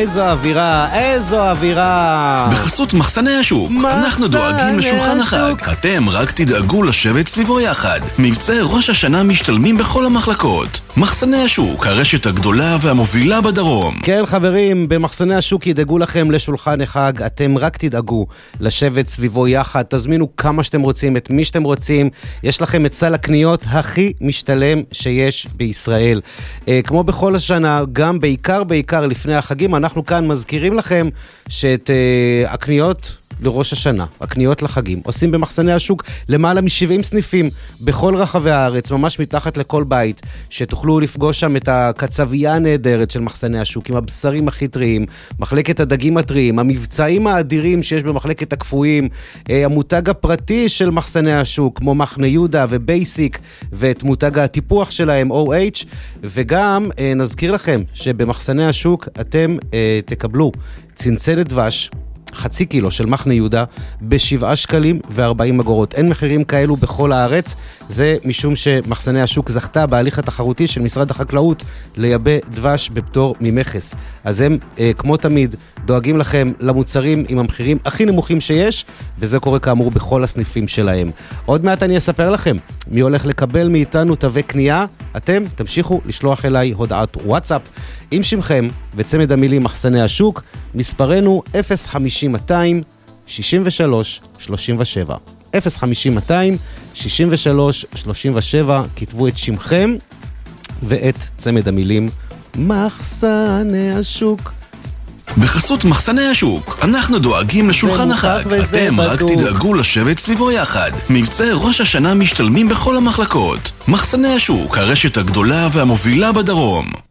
איזו אווירה, איזו אווירה. בחסות מחסני השוק, אנחנו דואגים לשולחן החג. אתם רק תדאגו לשבת סביבו יחד. מבצעי ראש השנה משתלמים בכל המחלקות. מחסני השוק, הרשת הגדולה והמובילה בדרום. כן חברים, במחסני השוק ידאגו לכם לשולחן החג. אתם רק תדאגו לשבת סביבו יחד. תזמינו כמה שאתם רוצים, את מי שאתם רוצים. יש לכם את סל הקניות הכי משתלם שיש בישראל. כמו בכל השנה, גם בעיקר לפני החגים, אנחנו כאן מזכירים לכם שאת הקניות לראש השנה, הקניות לחגים, עושים במחסני השוק למעלה מ-70 סניפים בכל רחבי הארץ, ממש מתחת לכל בית, שתוכלו לפגוש שם את הקצבייה הנהדרת של מחסני השוק, עם הבשרים הכי טריים, מחלקת הדגים הטריים, המבצעים האדירים שיש במחלקת הקפואים, המותג הפרטי של מחסני השוק, כמו מחנה יהודה ובייסיק, ואת מותג הטיפוח שלהם, OH, וגם נזכיר לכם שבמחסני השוק אתם תקבלו צנצנת דבש, חצי קילו של מחנה יהודה ב7 שקלים ו40 אגורות. אין מחירים כאלו בכל הארץ, זה משום שמחסני השוק זכתה בהליך התחרותי של משרד החקלאות לייבא דבש בפטור ממכס. אז הם, כמו תמיד, דואגים לכם למוצרים עם המחירים הכי נמוכים שיש, וזה קורה כאמור בכל הסניפים שלהם. עוד מעט אני אספר לכם מי הולך לקבל מאיתנו תווי קנייה. אתם תמשיכו לשלוח אליי הודעת וואטסאפ עם שמכם וצמד המילים מחסני השוק, מספרנו 052 63 37 052 63 37. כתבו את שמכם ואת צמד המילים מחסני השוק. בחסות מחסני השוק, אנחנו דואגים לשולחן החג. אתם רק תדאגו לשבת סביבו יחד. מבצעי ראש השנה משתלמים בכל המחלקות. מחסני השוק, הרשת הגדולה והמובילה בדרום.